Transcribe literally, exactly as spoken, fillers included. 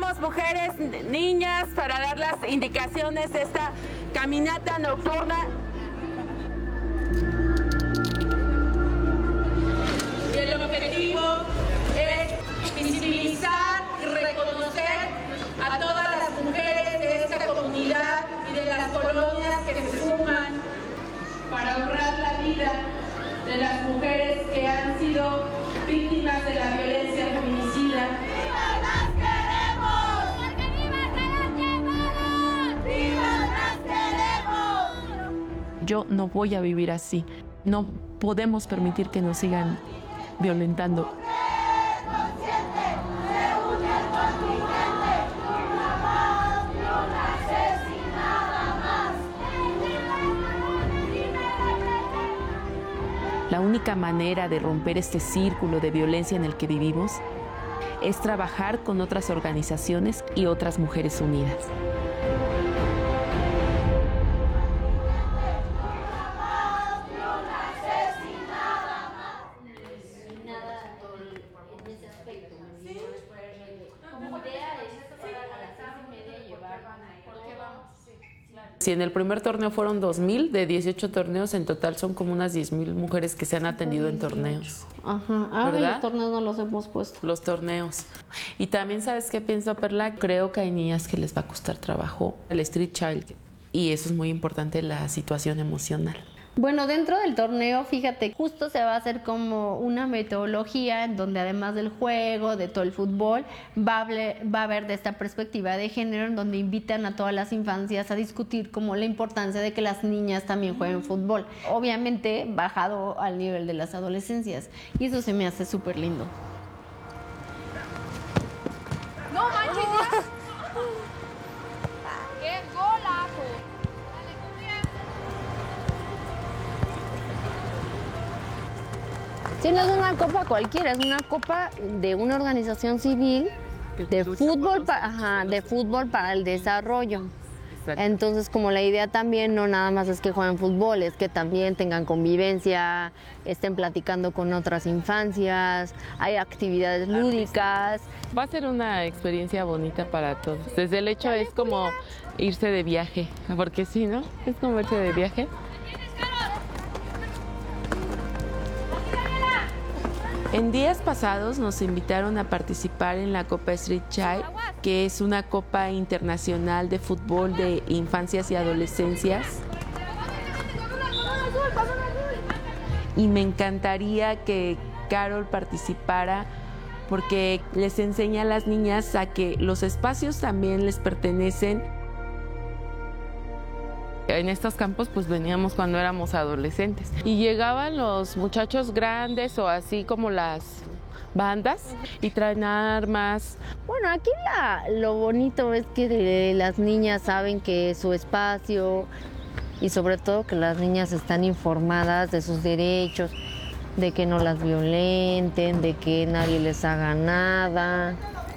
somos mujeres, niñas, para dar las indicaciones de esta caminata nocturna. Y el objetivo es visibilizar y reconocer a todas las mujeres de esta comunidad y de las colonias que se suman para honrar la vida de las mujeres que han sido víctimas de la violencia feminicida. ¡Viva las queremos! ¡Porque viva las quemadas! ¡Viva las queremos! Yo no voy a vivir así. No podemos permitir que nos sigan violentando. La única manera de romper este círculo de violencia en el que vivimos es trabajar con otras organizaciones y otras mujeres unidas. Si en el primer torneo fueron dos mil, de dieciocho torneos, en total son como unas diez mil mujeres que se han atendido en torneos. Ajá, ahora ¿verdad? los torneos no los hemos puesto. Los torneos. Y también, ¿sabes qué pienso, Perla? Creo que hay niñas que les va a costar trabajo el street child. Y eso es muy importante, la situación emocional. Bueno, dentro del torneo, fíjate, justo se va a hacer como una metodología en donde además del juego, de todo el fútbol, va a, haber, va a haber de esta perspectiva de género en donde invitan a todas las infancias a discutir como la importancia de que las niñas también jueguen fútbol. Obviamente bajado al nivel de las adolescencias. Y eso se me hace súper lindo. ¡No manches! ¡Ya! ¡Qué golazo! Sí, no es una copa cualquiera, es una copa de una organización civil de fútbol, pa, ajá, de fútbol para el desarrollo. Exacto. Entonces, como la idea también no nada más es que jueguen fútbol, es que también tengan convivencia, estén platicando con otras infancias, hay actividades lúdicas. Va a ser una experiencia bonita para todos. Desde el hecho es como irse de viaje, porque sí, ¿no? Es como irse de viaje. En días pasados nos invitaron a participar en la Copa Street Child, que es una copa internacional de fútbol de infancias y adolescencias. Y me encantaría que Carol participara porque les enseña a las niñas a que los espacios también les pertenecen. En estos campos pues veníamos cuando éramos adolescentes y llegaban los muchachos grandes o así como las bandas y traen armas. Bueno, aquí la, lo bonito es que de, las niñas saben que es su espacio y sobre todo que las niñas están informadas de sus derechos, de que no las violenten, de que nadie les haga nada.